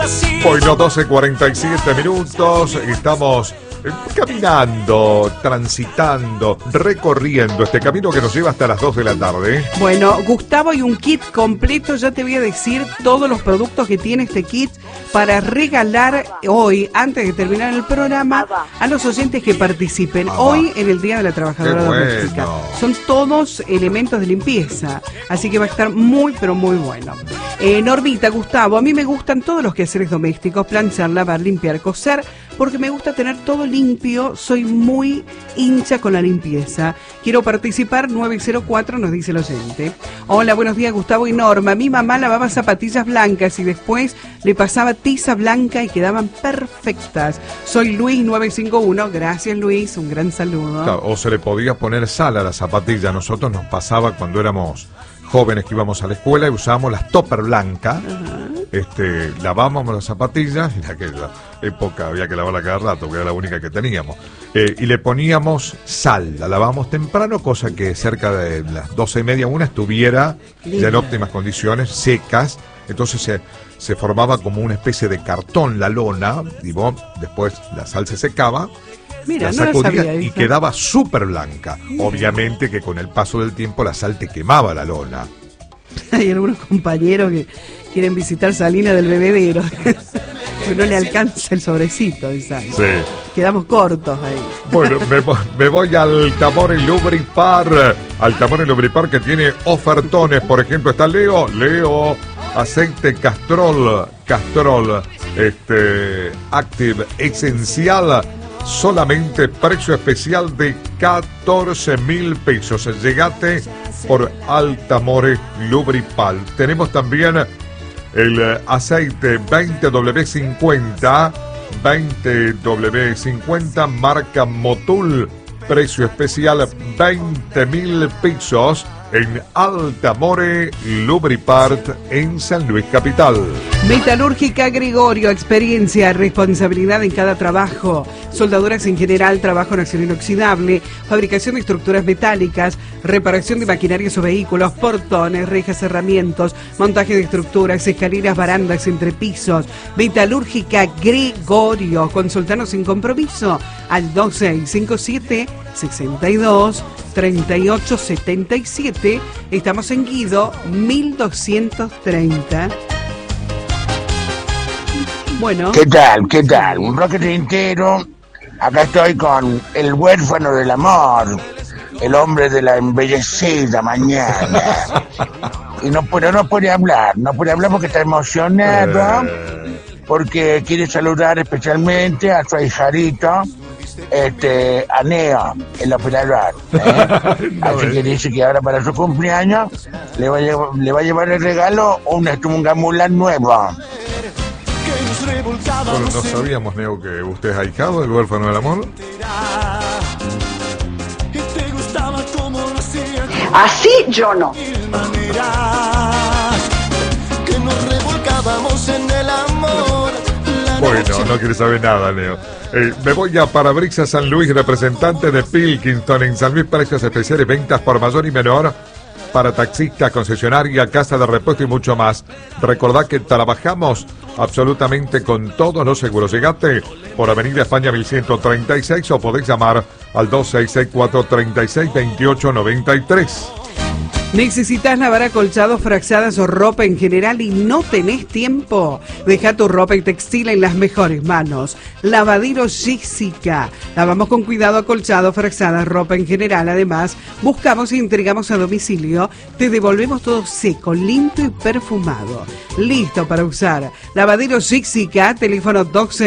Bueno, 12:47 minutos, estamos caminando, transitando, recorriendo este camino que nos lleva hasta las 2 de la tarde. Bueno, Gustavo, y un kit completo, ya te voy a decir todos los productos que tiene este kit para regalar hoy, antes de terminar el programa, a los oyentes que participen hoy en el Día de la Trabajadora Doméstica. Son todos elementos de limpieza, así que va a estar muy, pero muy bueno. Normita, Gustavo, a mí me gustan todos los quehaceres domésticos, planchar, lavar, limpiar, coser, porque me gusta tener todo limpio, soy muy hincha con la limpieza. Quiero participar, 904 nos dice el oyente. Hola, buenos días, Gustavo y Norma. Mi mamá lavaba zapatillas blancas y después le pasaba tiza blanca y quedaban perfectas. Soy Luis 951, gracias Luis, un gran saludo. Claro, o se le podía poner sal a la zapatilla. Nosotros nos pasaba cuando éramos jóvenes que íbamos a la escuela y usábamos las topper blancas. Lavábamos las zapatillas, en aquella época había que lavarla cada rato, porque era la única que teníamos, y le poníamos sal, la lavábamos temprano, cosa que cerca de las 12:30, una estuviera ya en óptimas condiciones, secas. Entonces se formaba como una especie de cartón la lona, y vos, después la sal se secaba. Mira, la no lo sacudías sabía, y quedaba súper blanca. Obviamente que con el paso del tiempo la sal te quemaba la lona. Hay algunos compañeros que quieren visitar Salina del Bebedero. Pues no le alcanza el sobrecito de sal. Sí. Quedamos cortos ahí. Bueno, me voy al Altamore Lubripar. Altamore Lubripar, que tiene ofertones. Por ejemplo, está Leo, aceite Castrol, Active Esencial. Solamente precio especial de 14.000 pesos. Llegate por Altamore Lubripal. Tenemos también el aceite 20W50 marca Motul, precio especial 20.000 pesos en Altamore Lubripart en San Luis Capital. Metalúrgica Gregorio, experiencia, responsabilidad en cada trabajo. Soldaduras en general, trabajo en acero inoxidable, fabricación de estructuras metálicas, reparación de maquinarias o vehículos, portones, rejas, herramientas, montaje de estructuras, escaleras, barandas, entrepisos. Metalúrgica Gregorio, consultanos sin compromiso al 2657-623877. Estamos en Guido 1230. Bueno. ¿Qué tal? ¿Qué tal? Un rocket entero. Acá estoy con el huérfano del amor, el hombre de la embellecida mañana. Y no puede hablar porque está emocionado, porque quiere saludar especialmente a su ahijarito, a Neo, el operador. Así que dice que ahora para su cumpleaños le va a llevar el regalo un Mulan nuevo. Bueno, no sabíamos, Neo, que usted es ahijado del huérfano del amor. Así yo no. Bueno, no quiere saber nada, Neo. Me voy a Parabrisas San Luis, representante de Pilkington en San Luis, precios especiales, ventas por mayor y menor para taxistas, concesionaria, casa de repuesto y mucho más. Recordad que trabajamos absolutamente con todos los seguros. Llegate por Avenida España 1136 o podéis llamar al 2664-362893. ¿Necesitas lavar acolchados, frazadas o ropa en general y no tenés tiempo? Deja tu ropa y textil en las mejores manos. Lavadero Jessica. Lavamos con cuidado acolchados, frazadas, ropa en general. Además, buscamos y entregamos a domicilio. Te devolvemos todo seco, limpio y perfumado. Listo para usar. Lavadero Jessica, teléfono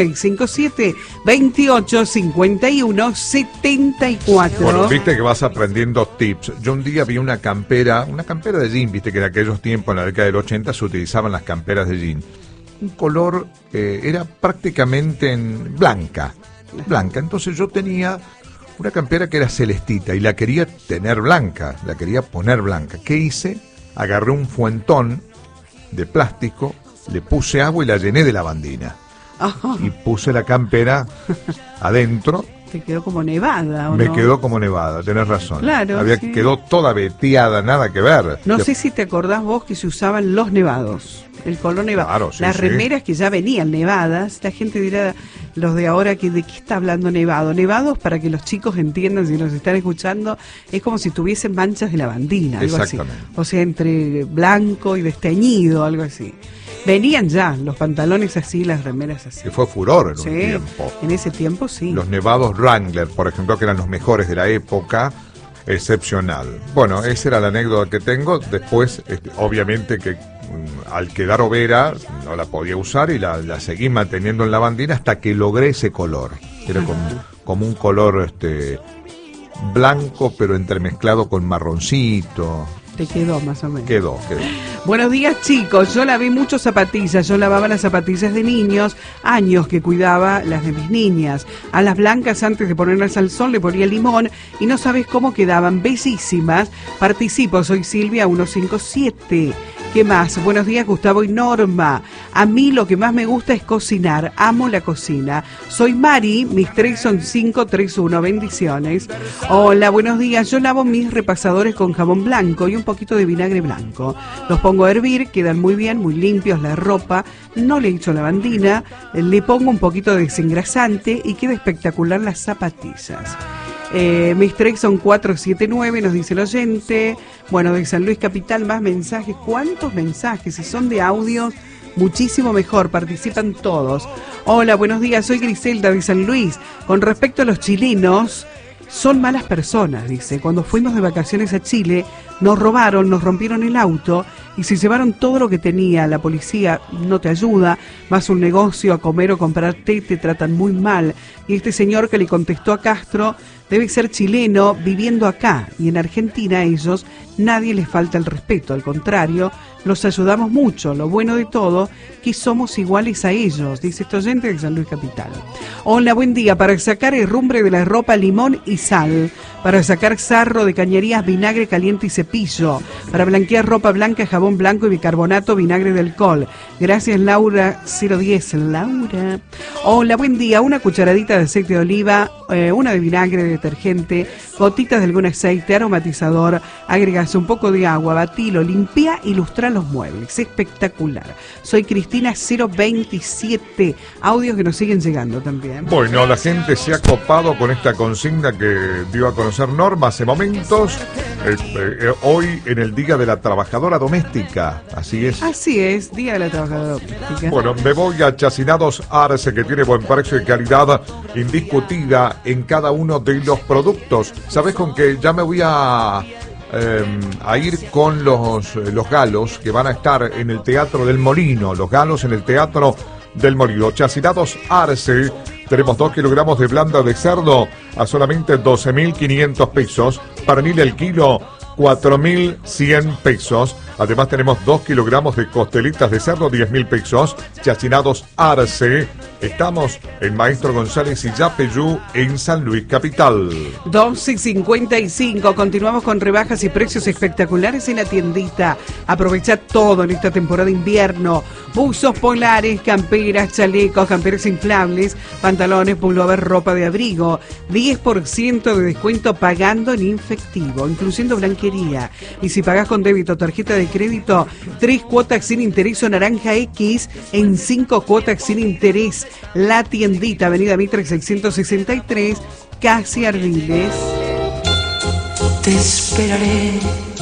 2657-285174. Bueno, viste que vas aprendiendo tips. Yo un día vi una campera de jean, viste que en aquellos tiempos, en la década del 80, se utilizaban las camperas de jean. Un color, era prácticamente blanca. Entonces yo tenía una campera que era celestita y la quería tener blanca, la quería poner blanca. ¿Qué hice? Agarré un fuentón de plástico, le puse agua y la llené de lavandina. Y puse la campera adentro Te quedó como nevada, ¿o Me no? quedó como nevada, tenés razón. Claro, sí. Quedó toda veteada, nada que ver. No sé si te acordás vos que se usaban los nevados, el color nevado. Claro, sí, Las sí. remeras que ya venían nevadas, la gente dirá, los de ahora, que ¿de qué está hablando nevado? Nevados, para que los chicos entiendan, si nos están escuchando, es como si tuviesen manchas de lavandina, algo así. Exactamente. O sea, entre blanco y desteñido, algo así. Venían ya los pantalones así, las remeras así. Que fue furor en Sí, un tiempo. en ese tiempo sí. Los nevados Wrangler, por ejemplo, que eran los mejores de la época, excepcional. Bueno, esa era la anécdota que tengo. Después, obviamente que al quedar overa, no la podía usar y la seguí manteniendo en lavandina hasta que logré ese color. Era como un color blanco, pero entremezclado con marroncito. Te quedó más o menos. Quedó. Buenos días, chicos. Yo lavé mucho zapatillas. Yo lavaba las zapatillas de niños, años que cuidaba las de mis niñas. A las blancas, antes de ponerlas al sol, le ponía limón y no sabes cómo quedaban. Bellísimas. Participo, soy Silvia 157. ¿Qué más? Buenos días, Gustavo y Norma. A mí lo que más me gusta es cocinar. Amo la cocina. Soy Mari, mis 3 son 531. Bendiciones. Hola, buenos días. Yo lavo mis repasadores con jabón blanco y un poquito de vinagre blanco. Los pongo a hervir, quedan muy bien, muy limpios la ropa. No le echo lavandina. Le pongo un poquito de desengrasante y queda espectacular las zapatillas. Mis 3 son 479, nos dice el oyente. Bueno, de San Luis Capital, más mensajes. ¿Cuántos mensajes? Si son de audio, muchísimo mejor, participan todos. Hola, buenos días, soy Griselda de San Luis. Con respecto a los chilenos, son malas personas, dice. Cuando fuimos de vacaciones a Chile, nos robaron, nos rompieron el auto y se llevaron todo lo que tenía. La policía no te ayuda, vas a un negocio a comer o comprar té, te tratan muy mal. Y este señor que le contestó a Castro debe ser chileno viviendo acá, y en Argentina a ellos nadie les falta el respeto, al contrario, los ayudamos mucho. Lo bueno de todo, que somos iguales a ellos, dice este oyente de San Luis Capital. Hola, buen día. Para sacar herrumbre de la ropa, limón y sal. Para sacar sarro de cañerías, vinagre caliente y cepillo. Para blanquear ropa blanca, jabón blanco y bicarbonato, vinagre de alcohol. Gracias, Laura 010. Laura. Hola, buen día. Una cucharadita de aceite de oliva, una de vinagre, de detergente, gotitas de algún aceite, aromatizador, agregas un poco de agua, batilo, limpia y lustra los muebles. Espectacular. Soy Cristina 027. Audios que nos siguen llegando también. Bueno, la gente se ha copado con esta consigna que dio a conocer Norma hace momentos. Hoy en el Día de la Trabajadora Doméstica. Así es. Así es, Día de la Trabajadora Doméstica. Bueno, me voy a Chacinados Arce, que tiene buen precio y calidad indiscutida en cada uno de los productos. ¿Sabes con qué? Ya me voy a ir con los galos que van a estar en el Teatro del Molino. Los galos en el Teatro del Molino. Chacinados Arce. Tenemos 2 kilogramos de blanda de cerdo a solamente 12.500 pesos. Pernil el kilo, 4.100 pesos. Además tenemos 2 kilogramos de costelitas de cerdo, 10.000 pesos. Chacinados Arce. Estamos en Maestro González y Yapeyú, en San Luis Capital. 12:55. Continuamos con rebajas y precios espectaculares en la tiendita. Aprovecha todo en esta temporada de invierno. Buzos polares, camperas, chalecos, camperas inflables, pantalones, pullover, ropa de abrigo. 10% de descuento pagando en efectivo, incluyendo blanquería. Y si pagas con débito o tarjeta de crédito, 3 cuotas sin interés o naranja X en 5 cuotas sin interés. La tiendita, Avenida Mitre 663, casi Ardiles. Te esperaré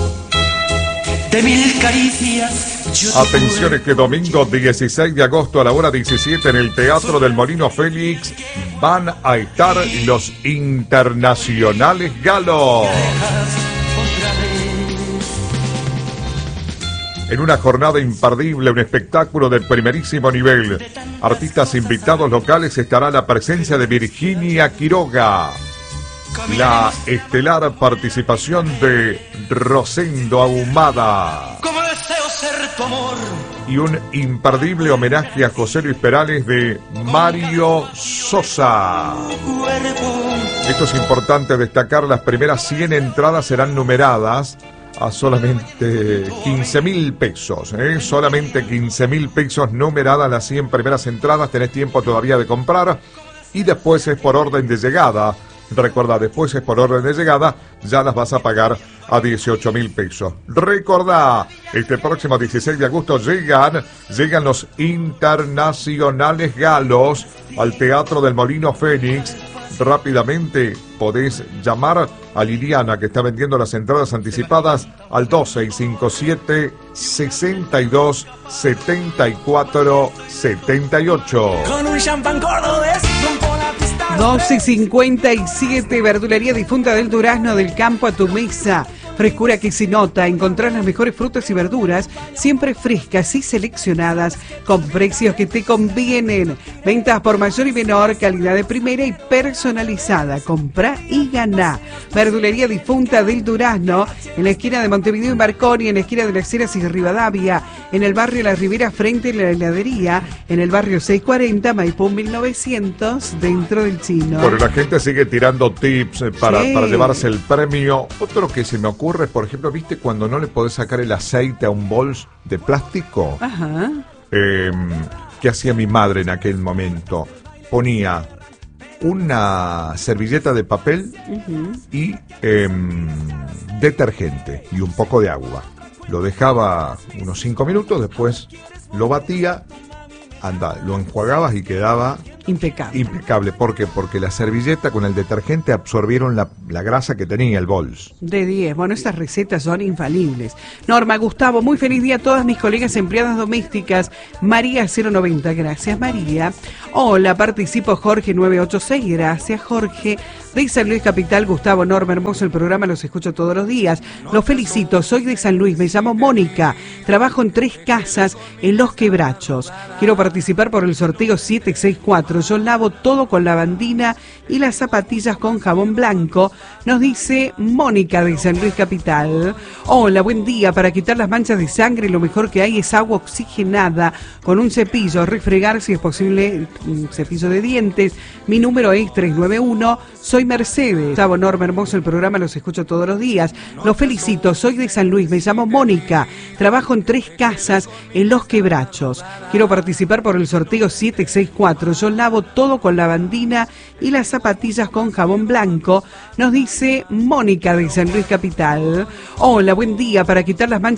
de 1000 caricias. Atención, que domingo 16 de agosto a la hora 17 en el Teatro del Molino Félix van a estar los internacionales galos. En una jornada imperdible, un espectáculo de primerísimo nivel. Artistas invitados locales, estará la presencia de Virginia Quiroga. La estelar participación de Rosendo Ahumada. Como deseo ser tu amor. Y un imperdible homenaje a José Luis Perales de Mario Sosa. Esto es importante destacar, las primeras 100 entradas serán numeradas a solamente 15.000 pesos, solamente 15.000 pesos numeradas las 100 primeras entradas. Tenés tiempo todavía de comprar. y después es por orden de llegada. Recordá, después es por orden de llegada, ya las vas a pagar a 18.000 pesos. Recordá, este próximo 16 de agosto llegan los internacionales galos al Teatro del Molino Fénix. Rápidamente podés llamar a Liliana, que está vendiendo las entradas anticipadas al 2657-727478. Con un champán cordobés, rompo la pista. 12:57, verdulería difunta del Durazno, del campo a tu mesa. Frescura que se nota, encontrar las mejores frutas y verduras, siempre frescas y seleccionadas, con precios que te convienen. Ventas por mayor y menor, calidad de primera y personalizada. Comprá y ganá. Verdulería difunta del Durazno, en la esquina de Montevideo y Marconi, en la esquina de Las Heras y Rivadavia, en el barrio La Ribera frente a la heladería, en el barrio 640, Maipú 1900, dentro del Chino. Bueno, la gente sigue tirando tips para llevarse el premio. Otro que se me ocurre, por ejemplo, ¿viste cuando no le podés sacar el aceite a un bols de plástico? Ajá. ¿Qué hacía mi madre en aquel momento? Ponía una servilleta de papel y detergente y un poco de agua. Lo dejaba unos 5 minutos, después lo batía, lo enjuagabas y quedaba impecable. ¿Por qué? Porque la servilleta con el detergente absorbieron la grasa que tenía el bols. De 10. Bueno, estas recetas son infalibles. Norma, Gustavo, muy feliz día a todas mis colegas empleadas domésticas. María 090, gracias María. Hola, participo Jorge 986, gracias Jorge. De San Luis Capital, Gustavo, Norma, hermoso el programa, los escucho todos los días. Los felicito, soy de San Luis, me llamo Mónica, trabajo en 3 casas en Los Quebrachos. Quiero participar por el sorteo 764. Yo lavo todo con lavandina y las zapatillas con jabón blanco, nos dice Mónica de San Luis Capital. Hola, buen día. Para quitar las manchas de sangre, lo mejor que hay es agua oxigenada con un cepillo, refregar si es posible un cepillo de dientes. Mi número es 391. Soy Mercedes. Gustavo, Norma, hermoso el programa, los escucho todos los días. Los felicito, soy de San Luis, me llamo Mónica, trabajo en 3 casas en Los Quebrachos. Quiero participar por el sorteo 764. Yo lavo todo con lavandina y las zapatillas con jabón blanco, nos dice Mónica de San Luis Capital. Hola, buen día. Para quitar las manchas